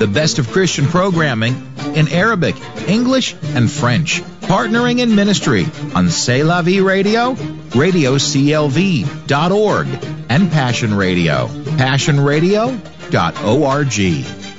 The best of Christian programming in Arabic, English, and French. Partnering in ministry on C'est La Vie Radio, radioclv.org, and Passion Radio, passionradio.org.